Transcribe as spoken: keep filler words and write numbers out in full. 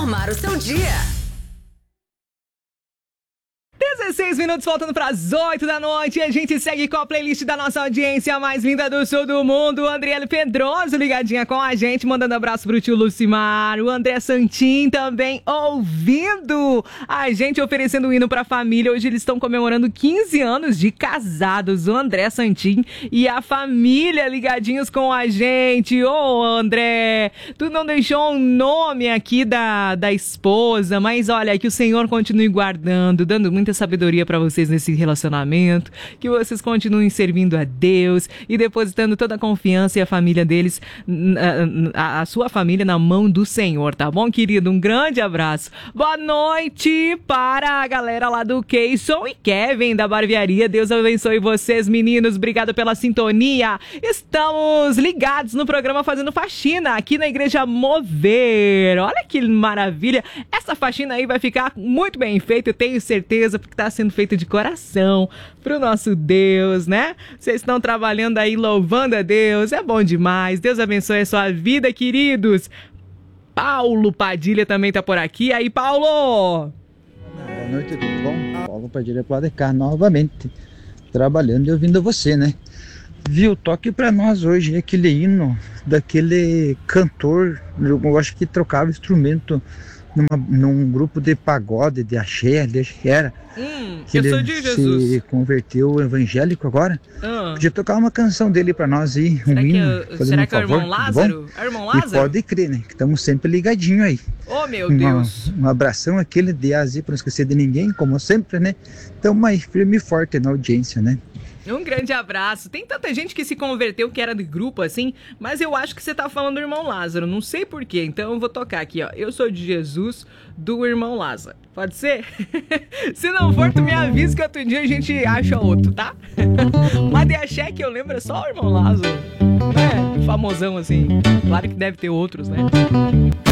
transformar o seu dia. dezesseis minutos faltando para as oito da noite e a gente segue com a playlist da nossa audiência mais linda do sul do mundo. O Andriele Pedroso ligadinha com a gente, mandando abraço pro tio Lucimar. O André Santin também ouvindo a gente, oferecendo um hino pra família. Hoje eles estão comemorando quinze anos de casados, o André Santin e a família ligadinhos com a gente. Ô oh, André, tu não deixou um nome aqui da, da esposa, mas olha, que o Senhor continue guardando, dando muita sabedoria para vocês nesse relacionamento, que vocês continuem servindo a Deus e depositando toda a confiança e a família deles, a, a sua família na mão do Senhor, tá bom, querido? Um grande abraço. Boa noite para a galera lá do Keyson e Kevin da barbearia. Deus abençoe vocês, meninos. Obrigado pela sintonia. Estamos ligados no programa Fazendo Faxina aqui na Igreja Mover. Olha que maravilha. Essa faxina aí vai ficar muito bem feita, eu tenho certeza, porque está sendo feito de coração pro nosso Deus, né? Vocês estão trabalhando aí louvando a Deus, é bom demais. Deus abençoe a sua vida, queridos. Paulo Padilha também tá por aqui. Aí, Paulo! Boa noite, tudo bom? Paulo Padilha para de cá novamente, trabalhando e ouvindo você, né? Viu, toque pra nós hoje aquele hino daquele cantor, eu acho que trocava instrumento Numa, num grupo de pagode, de axé, acho que era. Hum, que eu ele sou de Jesus. Se converteu evangélico agora. Ah. Podia tocar uma canção dele pra nós aí, um será hino. Que, será que é o irmão Lázaro? É o irmão Lázaro? E pode crer, né? Que estamos sempre ligadinho aí. Oh, meu uma, Deus. Um abração aquele de Azia, pra não esquecer de ninguém, como sempre, né? Então, mais firme e forte na audiência, né? Um grande abraço. Tem tanta gente que se converteu que era de grupo assim, mas eu acho que você tá falando do irmão Lázaro, não sei porquê, então eu vou tocar aqui, ó. Eu sou de Jesus, do irmão Lázaro. Pode ser? Se não for, tu me avisa que outro dia a gente acha outro, tá? Mas de axé que eu lembro é só o irmão Lázaro, não é famosão assim. Claro que deve ter outros, né?